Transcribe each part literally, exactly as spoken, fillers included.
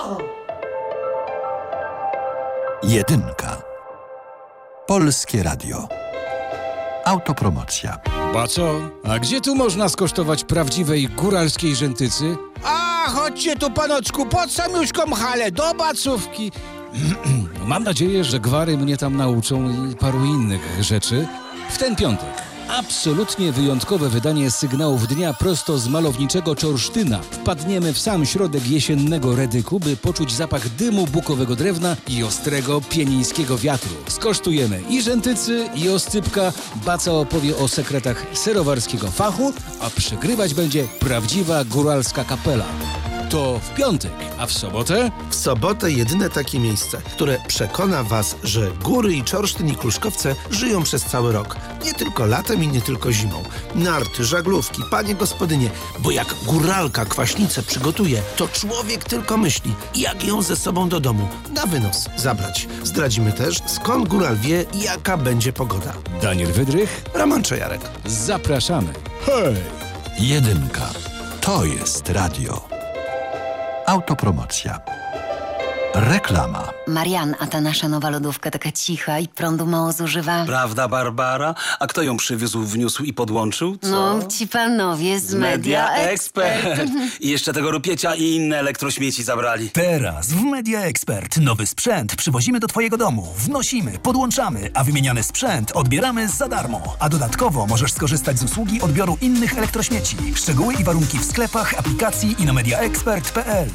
Jedynka. Polskie Radio. Autopromocja. Baco, a gdzie tu można skosztować prawdziwej góralskiej rzętycy? A, chodźcie tu, panocku, pod samiuszką halę, do Bacówki. Mam nadzieję, że gwary mnie tam nauczą i paru innych rzeczy. W ten piątek absolutnie wyjątkowe wydanie sygnałów dnia prosto z malowniczego Czorsztyna. Wpadniemy w sam środek jesiennego Redyku, by poczuć zapach dymu bukowego drewna i ostrego pienińskiego wiatru. Skosztujemy i rzętycy, i oscypka. Baca opowie o sekretach serowarskiego fachu, a przygrywać będzie prawdziwa góralska kapela. To w piątek, a w sobotę? W sobotę jedyne takie miejsce, które przekona Was, że góry i Czorsztyn i Kluszkowce żyją przez cały rok. Nie tylko latem i nie tylko zimą. Narty, żaglówki, panie gospodynie, bo jak góralka kwaśnicę przygotuje, to człowiek tylko myśli, jak ją ze sobą do domu na wynos zabrać. Zdradzimy też, skąd góral wie, jaka będzie pogoda. Daniel Wydrych, Roman Czajarek. Zapraszamy. Hej! Jedynka. To jest radio. Autopromocja. Reklama. Marian, a ta nasza nowa lodówka taka cicha i prądu mało zużywa. Prawda, Barbara? A kto ją przywiózł, wniósł i podłączył? Co? No, ci panowie z Media Expert. I jeszcze tego rupiecia i inne elektrośmieci zabrali. Teraz w Media Expert nowy sprzęt przywozimy do Twojego domu. Wnosimy, podłączamy, a wymieniany sprzęt odbieramy za darmo. A dodatkowo możesz skorzystać z usługi odbioru innych elektrośmieci. Szczegóły i warunki w sklepach, aplikacji i na mediaexpert kropka p l.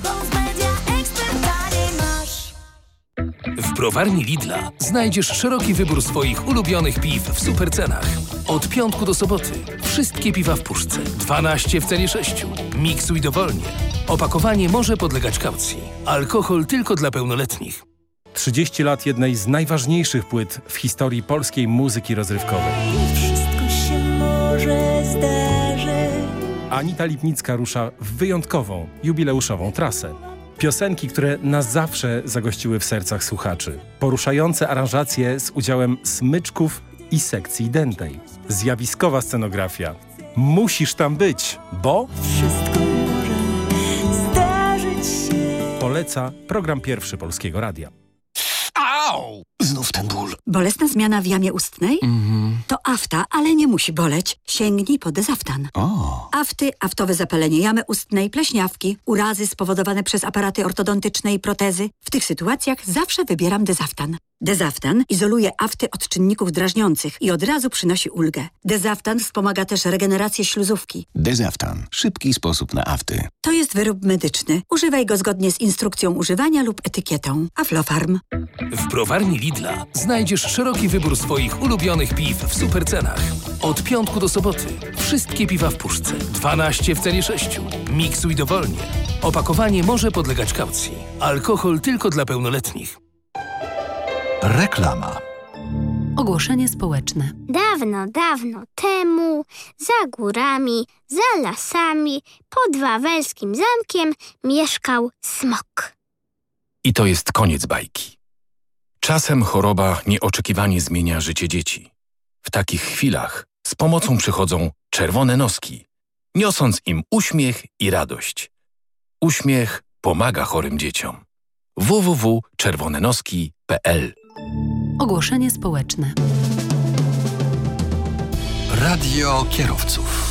W browarni Lidla znajdziesz szeroki wybór swoich ulubionych piw w supercenach. Od piątku do soboty wszystkie piwa w puszce. dwanaście w cenie sześciu. Miksuj dowolnie. Opakowanie może podlegać kaucji. Alkohol tylko dla pełnoletnich. trzydzieści lat jednej z najważniejszych płyt w historii polskiej muzyki rozrywkowej. Wszystko się może zdarzyć. Anita Lipnicka rusza w wyjątkową, jubileuszową trasę. Piosenki, które na zawsze zagościły w sercach słuchaczy. Poruszające aranżacje z udziałem smyczków i sekcji dętej. Zjawiskowa scenografia. Musisz tam być, bo... Wszystko może zdarzyć się. Poleca program Pierwszy Polskiego Radia. Au! Znów ten ból. Bolesna zmiana w jamie ustnej? Mhm. To afta, ale nie musi boleć. Sięgnij po Dezaftan. O. Afty, aftowe zapalenie jamy ustnej, pleśniawki, urazy spowodowane przez aparaty ortodontyczne i protezy. W tych sytuacjach zawsze wybieram Dezaftan. Dezaftan izoluje afty od czynników drażniących i od razu przynosi ulgę. Dezaftan wspomaga też regenerację śluzówki. Dezaftan. Szybki sposób na afty. To jest wyrób medyczny. Używaj go zgodnie z instrukcją używania lub etykietą. Aflofarm. W browarni Lidla znajdziesz szeroki wybór swoich ulubionych piw w supercenach. Od piątku do soboty wszystkie piwa w puszce. dwanaście w cenie sześciu. Miksuj dowolnie. Opakowanie może podlegać kaucji. Alkohol tylko dla pełnoletnich. Reklama. Ogłoszenie społeczne. Dawno, dawno temu, za górami, za lasami, pod wawelskim zamkiem mieszkał smok. I to jest koniec bajki. Czasem choroba nieoczekiwanie zmienia życie dzieci. W takich chwilach z pomocą przychodzą czerwone noski, niosąc im uśmiech i radość. Uśmiech pomaga chorym dzieciom. w w w kropka czerwone noski kropka p l. Ogłoszenie społeczne. Radio kierowców.